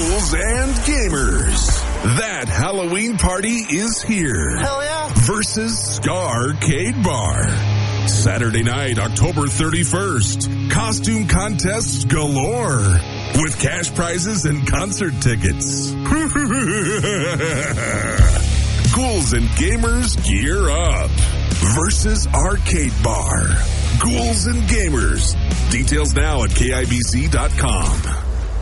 Ghouls and Gamers. That Halloween party is here. Hell yeah. Versus Scar Arcade Bar. Saturday night, October 31st. Costume contests galore. With cash prizes and concert tickets. Ghouls and Gamers gear up. Versus Arcade Bar. Ghouls and Gamers. Details now at KIBC.com.